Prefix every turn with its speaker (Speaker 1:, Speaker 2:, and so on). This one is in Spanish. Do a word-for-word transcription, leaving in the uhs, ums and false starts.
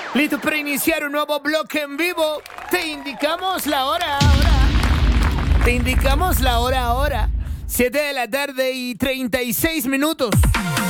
Speaker 1: Listo para iniciar un nuevo bloque en vivo. Te indicamos la hora ahora. Te indicamos la hora ahora. siete de la tarde y treinta y seis minutos.